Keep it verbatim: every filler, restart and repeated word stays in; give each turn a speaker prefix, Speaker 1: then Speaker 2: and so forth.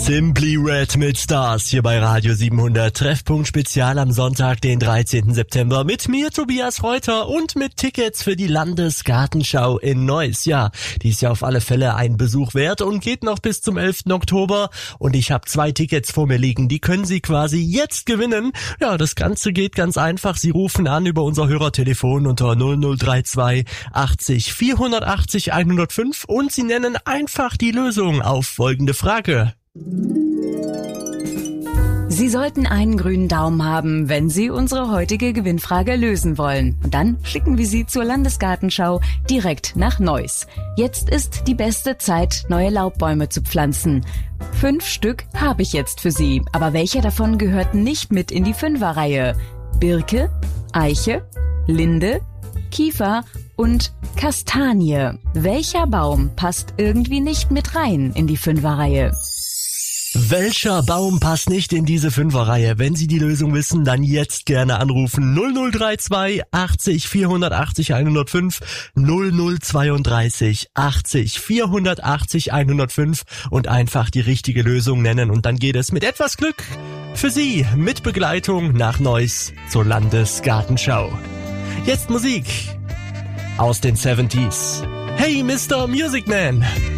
Speaker 1: Simply Red mit Stars hier bei Radio siebenhundert. Treffpunkt Spezial am Sonntag, den dreizehnten September mit mir, Tobias Reuter, und mit Tickets für die Landesgartenschau in Neuss. Ja, die ist ja auf alle Fälle ein Besuch wert und geht noch bis zum elften Oktober. Und ich habe zwei Tickets vor mir liegen, die können Sie quasi jetzt gewinnen. Ja, das Ganze geht ganz einfach. Sie rufen an über unser Hörertelefon unter null null drei zwei achtzig vierhundertachtzig hundertfünf und Sie nennen einfach die Lösung auf folgende Frage.
Speaker 2: Sie sollten einen grünen Daumen haben, wenn Sie unsere heutige Gewinnfrage lösen wollen. Und dann schicken wir Sie zur Landesgartenschau direkt nach Neuss. Jetzt ist die beste Zeit, neue Laubbäume zu pflanzen. Fünf Stück habe ich jetzt für Sie, aber welcher davon gehört nicht mit in die Fünferreihe? Birke, Eiche, Linde, Kiefer und Kastanie. Welcher Baum passt irgendwie nicht mit rein in die Fünferreihe?
Speaker 1: Welcher Baum passt nicht in diese Fünferreihe? Wenn Sie die Lösung wissen, dann jetzt gerne anrufen. null null drei zwei achtzig vierhundertachtzig hundertfünf, null null zweiunddreißig achtzig vierhundertachtzig hundertfünf und einfach die richtige Lösung nennen. Und dann geht es mit etwas Glück für Sie mit Begleitung nach Neuss zur Landesgartenschau. Jetzt Musik aus den siebziger. Hey Mister Music Man!